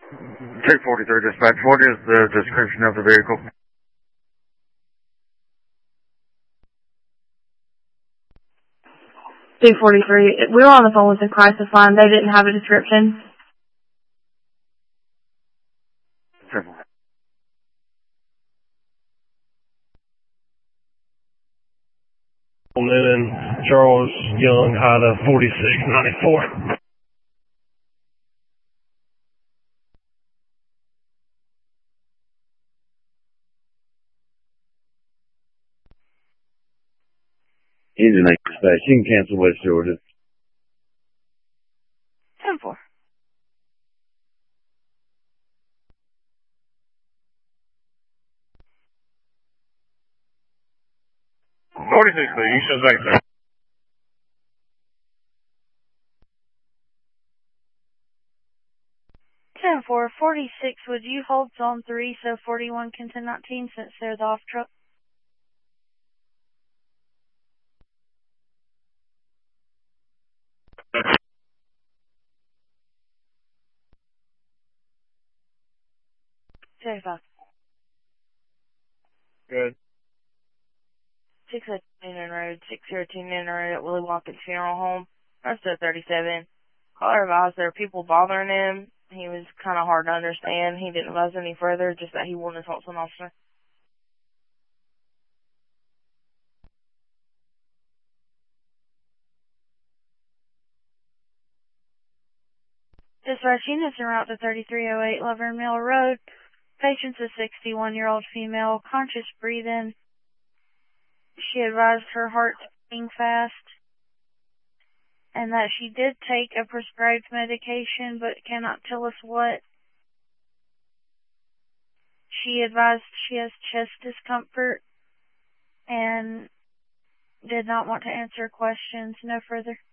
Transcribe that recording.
243 dispatch, what is the description of the vehicle? $243. We were on the phone with the crisis line. They didn't have a description. Simple. Newton, Charles Young, Ida 4694. Engine ain't dispatch. You can cancel West Georgia. 10-4. You should back there. 10-4. 46, would you hold zone 3 so 41 can 1019 since they're the off truck? $75. Good. 602 Newnan Road, 602 Newnan Road at Willie Watkins Funeral Home. That's 37. Caller advised there were people bothering him. He was kind of hard to understand. He didn't advise any further, just that he wanted to talk to an officer. Dispatch units en route to 3308 Laverne Mill Road. Patient's a 61-year-old female, conscious breathing. She advised her heart's beating fast and that she did take a prescribed medication but cannot tell us what. She advised she has chest discomfort and did not want to answer questions. No further.